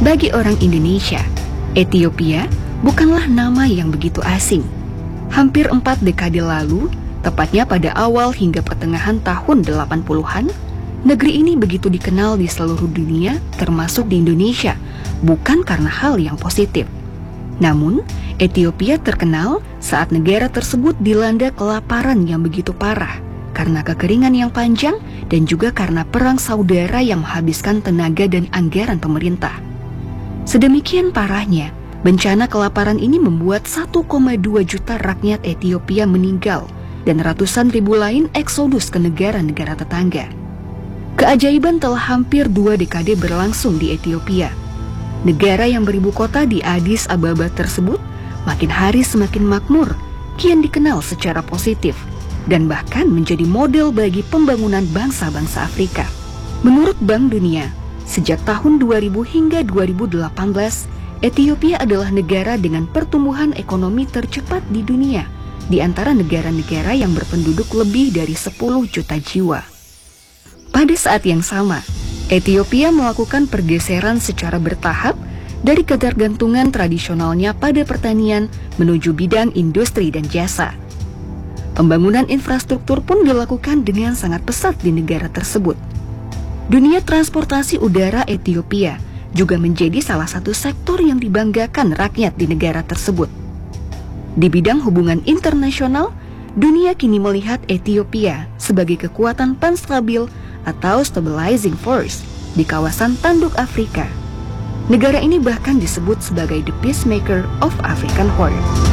Bagi orang Indonesia, Ethiopia bukanlah nama yang begitu asing. Hampir 4 dekade lalu, tepatnya pada awal hingga pertengahan tahun 80-an, negeri ini begitu dikenal di seluruh dunia, termasuk di Indonesia, bukan karena hal yang positif. Namun, Ethiopia terkenal saat negara tersebut dilanda kelaparan yang begitu parah, karena kekeringan yang panjang dan juga karena perang saudara yang menghabiskan tenaga dan anggaran pemerintah. Sedemikian parahnya, bencana kelaparan ini membuat 1,2 juta rakyat Ethiopia meninggal dan ratusan ribu lain eksodus ke negara-negara tetangga. Keajaiban telah hampir 2 dekade berlangsung di Ethiopia. Negara yang beribu kota di Addis Ababa tersebut makin hari semakin makmur, kian dikenal secara positif, dan bahkan menjadi model bagi pembangunan bangsa-bangsa Afrika. Menurut Bank Dunia, sejak tahun 2000 hingga 2018, Ethiopia adalah negara dengan pertumbuhan ekonomi tercepat di dunia, di antara negara-negara yang berpenduduk lebih dari 10 juta jiwa. Pada saat yang sama, Ethiopia melakukan pergeseran secara bertahap dari ketergantungan tradisionalnya pada pertanian menuju bidang industri dan jasa. Pembangunan infrastruktur pun dilakukan dengan sangat pesat di negara tersebut. Dunia transportasi udara Ethiopia juga menjadi salah satu sektor yang dibanggakan rakyat di negara tersebut. Di bidang hubungan internasional, dunia kini melihat Ethiopia sebagai kekuatan panstabil atau stabilizing force di kawasan tanduk Afrika. Negara ini bahkan disebut sebagai the peacemaker of African Horn.